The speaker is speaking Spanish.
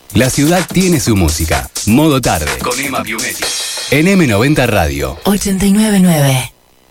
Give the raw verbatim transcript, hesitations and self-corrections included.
La ciudad tiene su música. Modo tarde. Con Emma Piumetti. En eme noventa Radio. ochenta y nueve nueve.